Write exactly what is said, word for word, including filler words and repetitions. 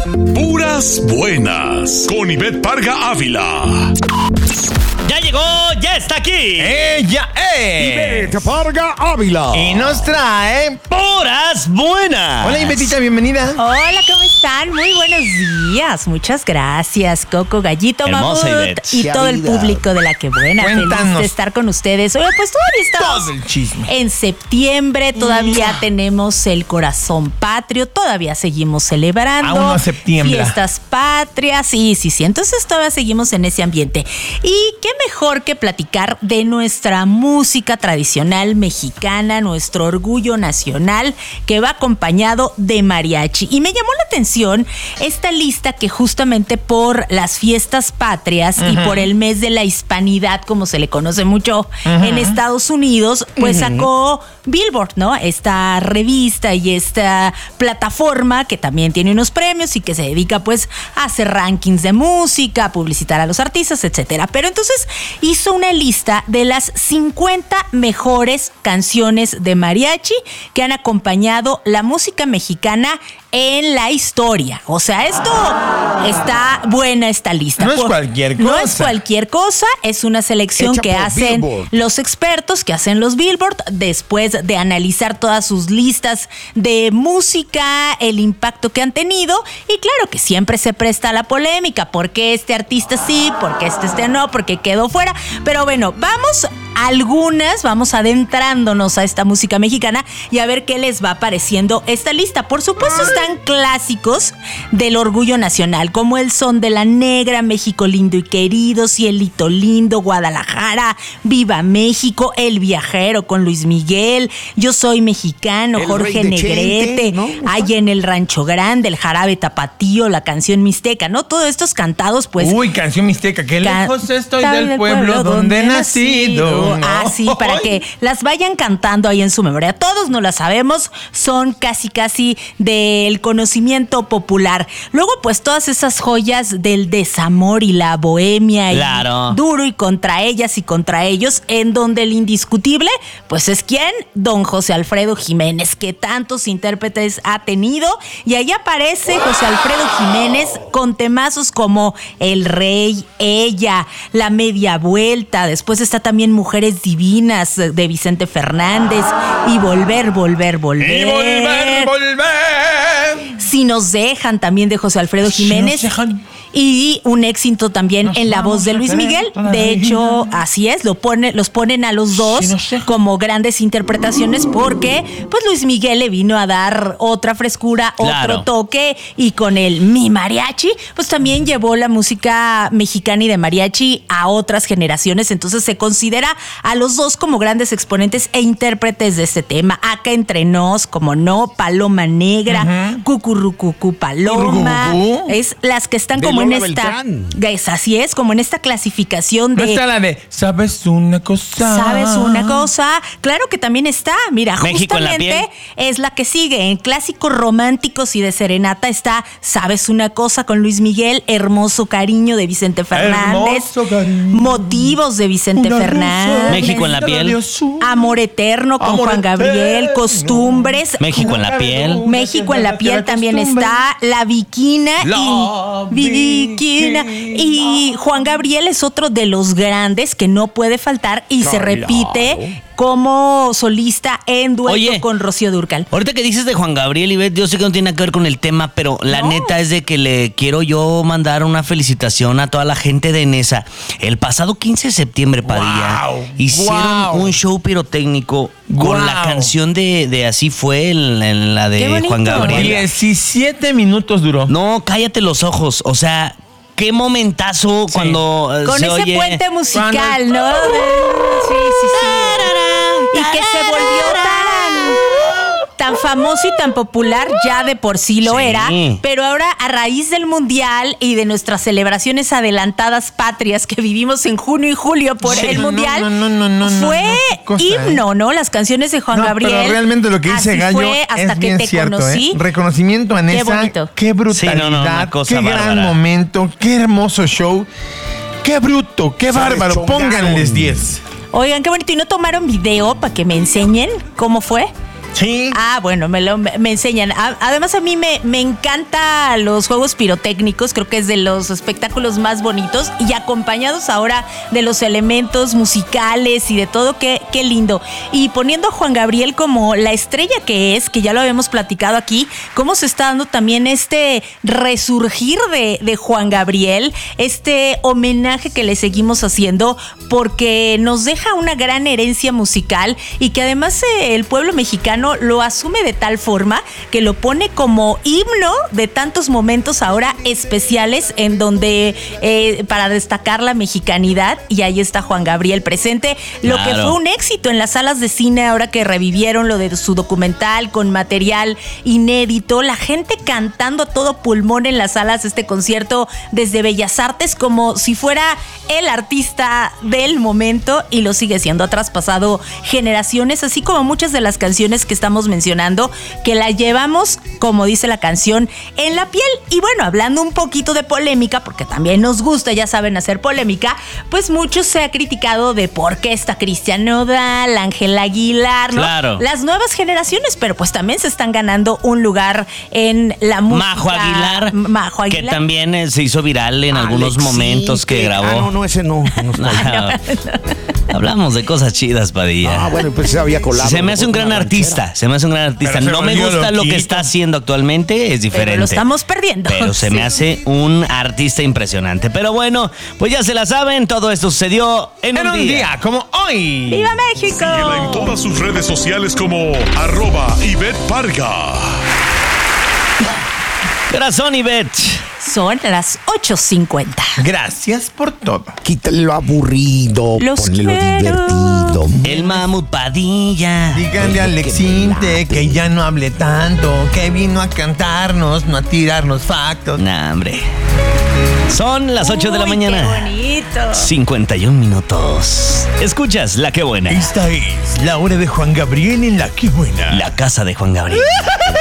Puras buenas con Ivette Parga Ávila. Ya llegó, ya está aquí. Ella es Ivette Parga Ávila. y nos trae Puras buenas. Hola, Ivetita, bienvenida. Hola, ¿cómo están? Muy buenos días. Muchas gracias, Coco, Gallito, Hermosa Mamut Ivette. y todo el público de La Que Buena. Cuéntanos. Feliz de estar con ustedes. Oye, pues todavía estamos Todo el chisme. en septiembre. Todavía tenemos el corazón patrio. Todavía seguimos celebrando. Aún no septiembre. Fiestas patrias. Sí, sí, sí. Entonces todavía seguimos en ese ambiente. Y qué mejor que platicar de nuestra música tradicional mexicana, nuestro orgullo nacional, que va acompañado de mariachi. Y me llamó la atención esta lista que justamente por las fiestas patrias uh-huh. y por el mes de la hispanidad, como se le conoce mucho uh-huh. en Estados Unidos, pues uh-huh. sacó Billboard, ¿no? Esta revista y esta plataforma que también tiene unos premios y que se dedica pues a hacer rankings de música, a publicitar a los artistas, etcétera. Pero entonces hizo una lista de las cincuenta mejores canciones de mariachi que han acompañado la música mexicana en la historia. O sea, esto está buena esta lista. No es cualquier cosa. No es cualquier cosa, es una selección Hecha que por hacen Billboard. los expertos, que hacen los Billboard, después de analizar todas sus listas de música, el impacto que han tenido, y claro que siempre se presta a la polémica, ¿por qué este artista sí? ¿Por qué este, este no? ¿Por qué quedó fuera? Pero bueno, vamos a algunas, vamos adentrándonos a esta música mexicana y a ver qué les va pareciendo esta lista. Por supuesto están clásicos del orgullo nacional, como el Son de la Negra, México lindo y querido, Cielito lindo, Guadalajara, Viva México, El Viajero con Luis Miguel, Yo soy mexicano, El Jorge Rey de Negrete, Chente, ¿no? Hay en el Rancho Grande, El Jarabe Tapatío, la canción Mixteca, ¿no? Todos estos cantados, pues... Uy, canción mixteca, qué Ca- lejos estoy tal del pueblo donde he nacido. Ah, sí, para que las vayan cantando ahí en su memoria. Todos no las sabemos, son casi casi del conocimiento popular. Luego, pues todas esas joyas del desamor y la bohemia, Claro. y duro y contra ellas y contra ellos, en donde el indiscutible, pues es quién, don José Alfredo Jiménez, que tantos intérpretes ha tenido, y ahí aparece José Alfredo Jiménez con temazos como El Rey, Ella, La Media Vuelta. Después está también Mujeres Divinas de Vicente Fernández y Volver, Volver, Volver. Y volver, volver. Si nos dejan también de José Alfredo Si Jiménez. nos dejan. Y un éxito también Nos en la vamos voz de a Luis querer Miguel. toda De la hecho, vida. así es, lo pone, los ponen a los dos Si nos dejan. como grandes interpretaciones porque pues Luis Miguel le vino a dar otra frescura, Claro. otro toque, y con el Mi Mariachi, pues también llevó la música mexicana y de mariachi a otras generaciones. Entonces se considera a los dos como grandes exponentes e intérpretes de este tema. Acá entre nos, como no, Paloma Negra, uh-huh. Cucurrucucú Paloma, Cucurrucucú. es las que están De como en Lola esta, Beltrán. es, así es, como en esta clasificación No de está la de ¿sabes una cosa? ¿sabes una cosa? Claro que también está, mira, México en la justamente es la que sigue. En clásicos románticos y de serenata está ¿Sabes una cosa? Con Luis Miguel, Hermoso Cariño de Vicente Fernández, Hermoso cariño. Motivos de Vicente Una Fernández, rosa México en la piel. Amor Eterno con Amor Juan Gabriel, Eterno. Costumbres, México en la piel. México en la piel también está La Viquina La y Viquina. Y Juan Gabriel es otro de los grandes que no puede faltar y se Claro. repite como solista en dueto Oye. con Rocío Dúrcal. Ahorita que dices de Juan Gabriel, Ivette, yo sé que no tiene nada que ver con el tema, pero la No. neta es de que le quiero yo mandar una felicitación a toda la gente de Nesa. El pasado quince de septiembre, Padilla, Wow, hicieron wow. un show pirotécnico con Wow. la canción de, de Así Fue, en, en la Qué de bonito. Juan Gabriel. diecisiete minutos duró. No, cállate los ojos, o sea... Qué momentazo Sí. cuando eh, Con se ese oye... puente musical, Cuando- ¿no? Sí, sí, sí. Y que se volvió tan, tan famoso y tan popular, ya de por sí lo Sí. era, pero ahora a raíz del Mundial y de nuestras celebraciones adelantadas patrias que vivimos en junio y julio por Sí. el No, Mundial, no, no, no, no, no, fue no, qué cosa, himno, ¿no? Las canciones de Juan No, Gabriel. pero realmente lo que dice Así Gallo fue hasta es que bien te cierto, conocí. ¿eh? Reconocimiento a Qué Nesa, bonito. qué brutalidad, Sí, no, no, una cosa qué gran bárbara. momento, qué hermoso show, qué bruto, qué Se bárbaro. deschongaron. Pónganles diez. Oigan, qué bonito. ¿Y no tomaron video para que me enseñen cómo fue? Sí. Ah, bueno, me lo me enseñan. A- además, a mí me, me encanta los juegos pirotécnicos. Creo que es de los espectáculos más bonitos. Y acompañados ahora de los elementos musicales y de todo, qué, qué lindo. Y poniendo a Juan Gabriel como la estrella que es, que ya lo habíamos platicado aquí, cómo se está dando también este resurgir de, de Juan Gabriel, este homenaje que le seguimos haciendo, porque nos deja una gran herencia musical y que además eh, el pueblo mexicano lo asume de tal forma que lo pone como himno de tantos momentos ahora especiales en donde eh, para destacar la mexicanidad, y ahí está Juan Gabriel presente, lo Claro. que fue un éxito en las salas de cine ahora que revivieron lo de su documental con material inédito, la gente cantando a todo pulmón en las salas, este concierto desde Bellas Artes como si fuera el artista del momento, y lo sigue siendo, ha traspasado generaciones, así como muchas de las canciones que estamos mencionando, que la llevamos, como dice la canción, en la piel. Y bueno, hablando un poquito de polémica, porque también nos gusta, ya saben, hacer polémica, pues mucho se ha criticado de por qué está Cristian Nodal, Ángel Aguilar, ¿no? Claro. Las nuevas generaciones, pero pues también se están ganando un lugar en la música. Majo Aguilar, Majo que Aguilar. también eh, se hizo viral en algunos Alexín, momentos que grabó. Ah, no, no, ese no. no está. Hablamos de cosas chidas, Padilla. Ah, bueno, pues se había colado. Se me hace un gran Una artista, se me hace un gran artista. Pero se No me volvió gusta lo que loquito. está haciendo actualmente, es diferente. Pero lo estamos perdiendo. Pero se Sí. me hace un artista impresionante. Pero bueno, pues ya se la saben, todo esto sucedió en, En un un día. día como hoy. ¡Viva México! Síguela en todas sus redes sociales como arroba Ivette Parga. Corazón y Bet. Son las ocho cincuenta. Gracias por todo. Quítale lo aburrido, Los ponle lo quiero. divertido. El Mamut Padilla. Díganle a Alexinte que ya no hable tanto, que vino a cantarnos, no a tirarnos factos. Nah, hombre. Son las ocho de la Uy, mañana. ¡Qué bonito! cincuenta y un minutos. Escuchas La Que Buena. Esta es la hora de Juan Gabriel en La Que Buena. La casa de Juan Gabriel.